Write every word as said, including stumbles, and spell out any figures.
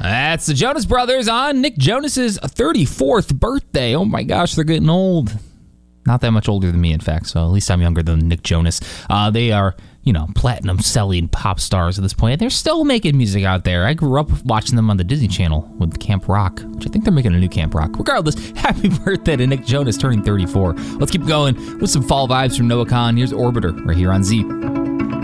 That's the Jonas Brothers on Nick Jonas's thirty-fourth birthday. Oh my gosh, they're getting old. Not that much older than me, in fact, so at least I'm younger than Nick Jonas. Uh, they are, you know, platinum-selling pop stars at this point. They're still making music out there. I grew up watching them on the Disney Channel with Camp Rock, which I think they're making a new Camp Rock. Regardless, happy birthday to Nick Jonas turning thirty-four. Let's keep going with some fall vibes from Noah Kahan. Here's Orbiter right here on Z.